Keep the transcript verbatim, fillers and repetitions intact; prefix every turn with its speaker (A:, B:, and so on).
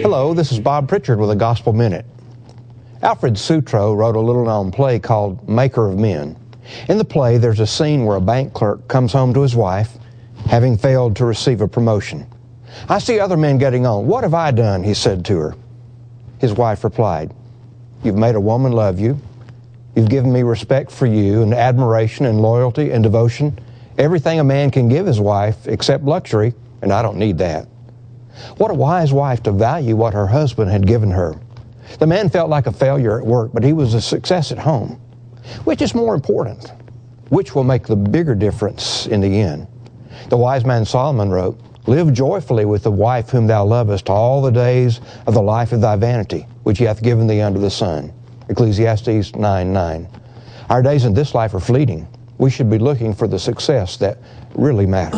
A: Hello, this is Bob Pritchard with a Gospel Minute. Alfred Sutro wrote a little-known play called Maker of Men. In the play, there's a scene where a bank clerk comes home to his wife, having failed to receive a promotion. "I see other men getting on. What have I done?" he said to her. His wife replied, "You've made a woman love you. You've given me respect for you and admiration and loyalty and devotion. Everything a man can give his wife except luxury, and I don't need that." What a wise wife to value what her husband had given her. The man felt like a failure at work, but he was a success at home. Which is more important? Which will make the bigger difference in the end? The wise man Solomon wrote, "Live joyfully with the wife whom thou lovest all the days of the life of thy vanity, which he hath given thee under the sun." Ecclesiastes nine nine. Our days in this life are fleeting. We should be looking for the success that really matters.